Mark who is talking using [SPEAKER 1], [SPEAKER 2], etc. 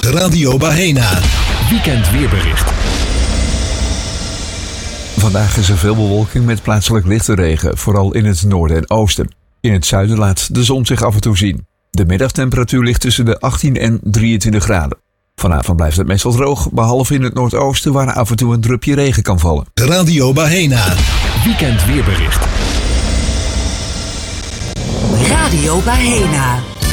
[SPEAKER 1] Radio Bahena.
[SPEAKER 2] Weekend weerbericht. Vandaag is er veel bewolking met plaatselijk lichte regen, vooral in het noorden en oosten. In het zuiden laat de zon zich af en toe zien. De middagtemperatuur ligt tussen de 18 en 23 graden. Vanavond blijft het meestal droog, behalve in het noordoosten waar af en toe een drupje regen kan vallen.
[SPEAKER 1] Radio Bahena.
[SPEAKER 2] Weekend weerbericht.
[SPEAKER 3] Radio Bahena.